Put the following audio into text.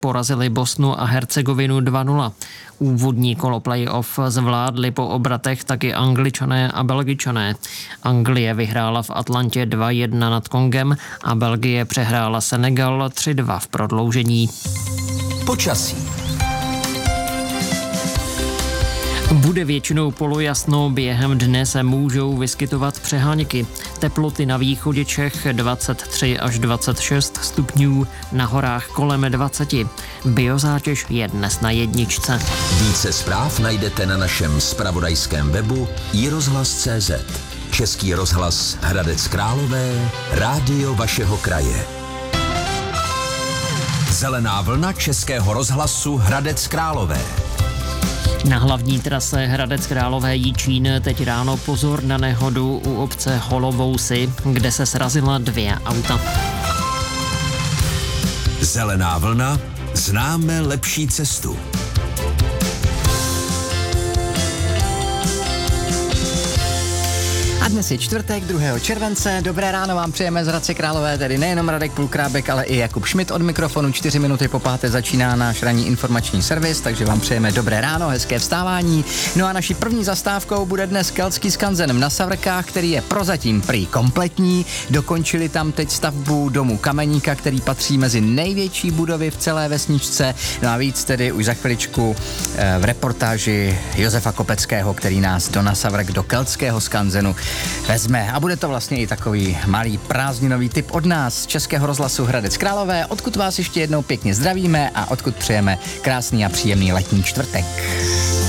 porazili Bosnu a Hercegovinu 2-0. Úvodní kolo play-off zvládli po obratech taky Angličané a Belgičané. Anglie vyhrála v Atlantě 2-1 nad Kongem a Belgie přehrála Senegal 3-2 v prodloužení. Počasí. Bude většinou polojasno, během dne se můžou vyskytovat přeháňky. Teploty na východě Čech 23 až 26 stupňů, na horách kolem 20. Biozátěž je dnes na 1. Více zpráv najdete na našem zpravodajském webu iRozhlas.cz. Český rozhlas Hradec Králové, rádio vašeho kraje. Zelená vlna Českého rozhlasu Hradec Králové. Na hlavní trase Hradec Králové Jičín teď ráno pozor na nehodu u obce Holovousy, kde se srazila 2 auta. Zelená vlna, známe lepší cestu. A dnes je čtvrtek, 2. července. Dobré ráno vám přejeme z Hradce Králové, tedy nejenom Radek Pulkrábek, ale i Jakub Šmit od mikrofonu. 4 minuty po 5. začíná náš ranní informační servis, takže vám přejeme dobré ráno, hezké vstávání. No a naší první zastávkou bude dnes keltský skanzen na Savrkách, který je prozatím prý kompletní. Dokončili tam teď stavbu domu Kameníka, který patří mezi největší budovy v celé vesničce. No a víc tedy už za chviličku v reportáži Josefa Kopeckého, který nás do Nasavrk, do keltského skanzenu vezme. A bude to vlastně i takový malý prázdninový tip od nás z Českého rozhlasu Hradec Králové, odkud vás ještě jednou pěkně zdravíme a odkud přejeme krásný a příjemný letní čtvrtek.